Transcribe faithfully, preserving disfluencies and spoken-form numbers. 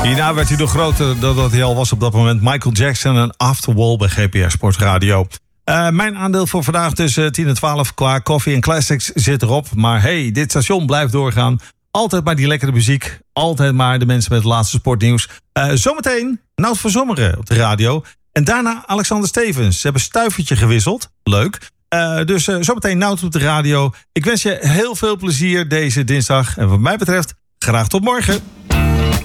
Hierna werd hij nog groter dan dat hij al was op dat moment. Michael Jackson en Afterwall bij G P R Sportradio. Uh, mijn aandeel voor vandaag tussen tien en twaalf qua koffie en classics zit erop. Maar hey, dit station blijft doorgaan. Altijd maar die lekkere muziek. Altijd maar de mensen met het laatste sportnieuws. Uh, zometeen Nout van Zommeren op de radio. En daarna Alexander Stevens. Ze hebben stuivertje gewisseld. Leuk. Uh, dus uh, zometeen Nout op de radio. Ik wens je heel veel plezier deze dinsdag. En wat mij betreft, graag tot morgen.